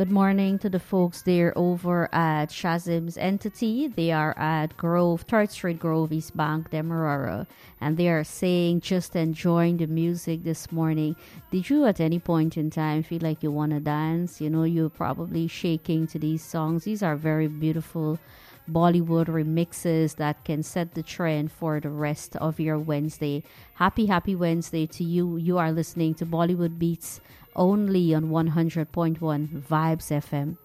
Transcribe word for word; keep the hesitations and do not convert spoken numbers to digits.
Good morning to the folks there over at Shazim's Entity. They are at Grove, third Street Grove, East Bank, Demerara. And they are saying, just enjoying the music this morning. Did you at any point in time feel like you want to dance? You know, you're probably shaking to these songs. These are very beautiful Bollywood remixes that can set the trend for the rest of your Wednesday. Happy, happy Wednesday to you. You are listening to Bollywood Beats only on one hundred point one Vibes F M.